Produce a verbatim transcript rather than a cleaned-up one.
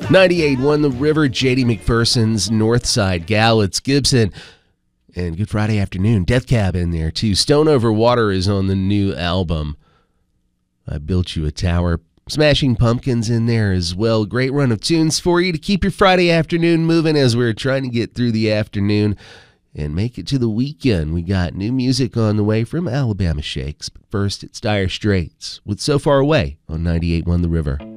ninety-eight one The River, J D McPherson's Northside Gal. It's Gibson. And Good Friday Afternoon. Death Cab in there, too. Stone Over Water is on the new album. I Built You a Tower. Smashing Pumpkins in there as well. Great run of tunes for you to keep your Friday afternoon moving as we're trying to get through the afternoon and make it to the weekend. We got new music on the way from Alabama Shakes. But first, it's Dire Straits with So Far Away on ninety-eight one The River.